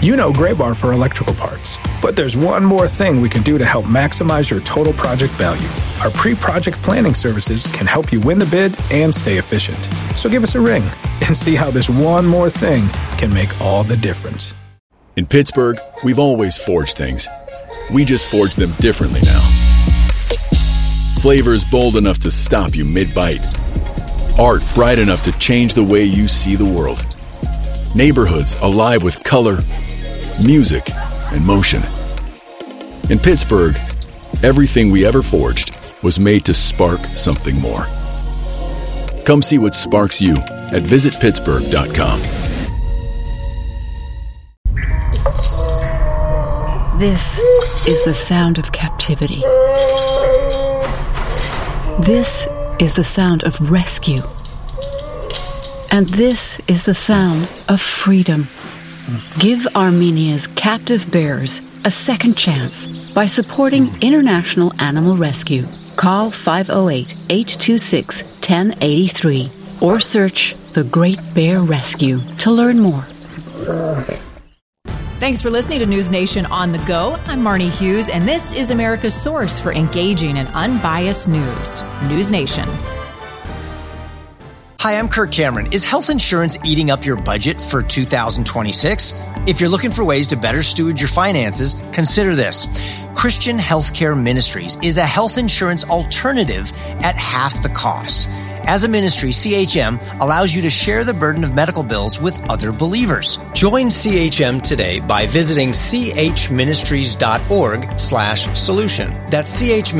You know Graybar for electrical parts. But there's one more thing we can do to help maximize your total project value. Our pre-project planning services can help you win the bid and stay efficient. So give us a ring and see how this one more thing can make all the difference. In Pittsburgh, we've always forged things. We just forge them differently now. Flavors bold enough to stop you mid-bite. Art bright enough to change the way you see the world. Neighborhoods alive with color, music, and motion. In Pittsburgh, everything we ever forged was made to spark something more. Come see what sparks you at visitpittsburgh.com. This is the sound of captivity. This is the sound of rescue. And this is the sound of freedom. Give Armenia's captive bears a second chance by supporting International Animal Rescue. Call 508-826-1083 or search The Great Bear Rescue to learn more. Thanks for listening to News Nation on the Go. I'm Marnie Hughes, and this is America's source for engaging and unbiased news. News Nation. Hi, I'm Kirk Cameron. Is health insurance eating up your budget for 2026? If you're looking for ways to better steward your finances, consider this. Christian Healthcare Ministries is a health insurance alternative at half the cost. As a ministry, CHM allows you to share the burden of medical bills with other believers. Join CHM today by visiting chministries.org/solution. That's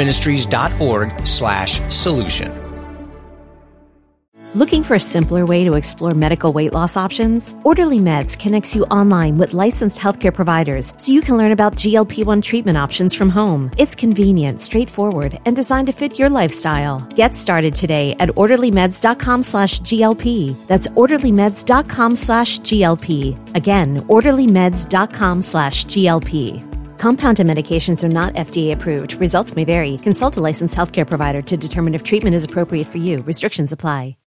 chministries.org/solution. Looking for a simpler way to explore medical weight loss options? Orderly Meds connects you online with licensed healthcare providers so you can learn about GLP-1 treatment options from home. It's convenient, straightforward, and designed to fit your lifestyle. Get started today at orderlymeds.com/GLP. That's orderlymeds.com/GLP. Again, orderlymeds.com/GLP. Compounded medications are not FDA approved. Results may vary. Consult a licensed healthcare provider to determine if treatment is appropriate for you. Restrictions apply.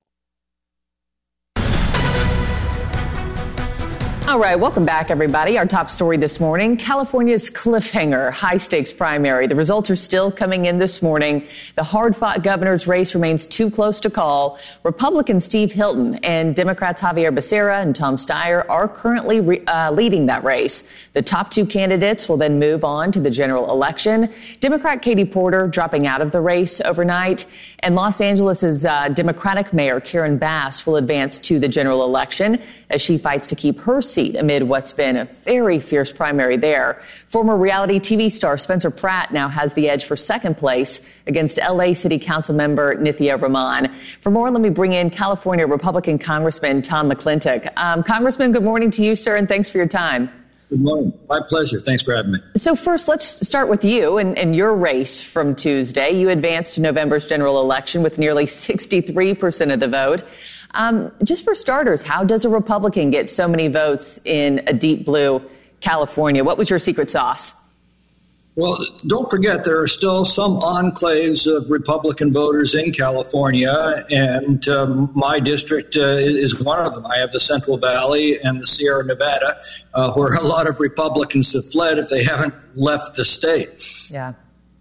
All right, welcome back, everybody. Our top story this morning, California's cliffhanger high-stakes primary. The results are still coming in this morning. The hard-fought governor's race remains too close to call. Republican Steve Hilton and Democrats Javier Becerra and Tom Steyer are currently leading that race. The top two candidates will then move on to the general election. Democrat Katie Porter dropping out of the race overnight. And Los Angeles' Democratic Mayor Karen Bass will advance to the general election as she fights to keep her seat amid what's been a very fierce primary there. Former reality TV star Spencer Pratt now has the edge for second place against L.A. City Council member Nithya Raman. For more, let me bring in California Republican Congressman Tom McClintock. Congressman, good morning to you, sir, and thanks for your time. Good morning. My pleasure. Thanks for having me. So first, let's start with you and your race from Tuesday. You advanced to November's general election with nearly 63% of the vote. Just for starters, how does a Republican get so many votes in a deep blue California? What was your secret sauce? Well, don't forget, there are still some enclaves of Republican voters in California, and my district is one of them. I have the Central Valley and the Sierra Nevada, where a lot of Republicans have fled if they haven't left the state. Yeah.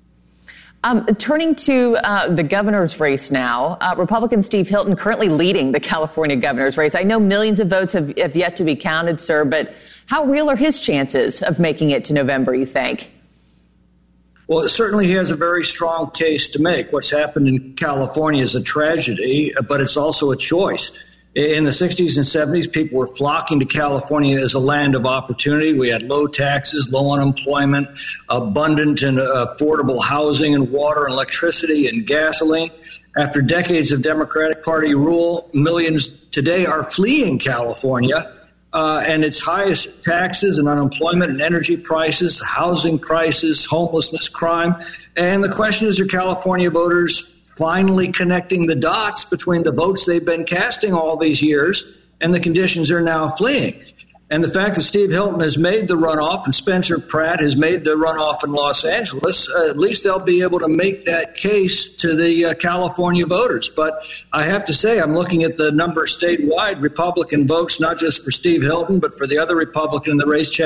Turning to the governor's race now, Republican Steve Hilton currently leading the California governor's race. I know millions of votes have yet to be counted, sir, but how real are his chances of making it to November, you think? Well, certainly he has a very strong case to make. What's happened in California is a tragedy, but it's also a choice. In the 60s and 70s, people were flocking to California as a land of opportunity. We had low taxes, low unemployment, abundant and affordable housing and water and electricity and gasoline. After decades of Democratic Party rule, millions today are fleeing California. And its highest taxes and unemployment and energy prices, housing prices, homelessness, crime. And the question is, are California voters finally connecting the dots between the votes they've been casting all these years and the conditions they're now fleeing? And the fact that Steve Hilton has made the runoff and Spencer Pratt has made the runoff in Los Angeles, at least they'll be able to make that case to the California voters. But I have to say, I'm looking at the number statewide Republican votes, not just for Steve Hilton, but for the other Republican in the race,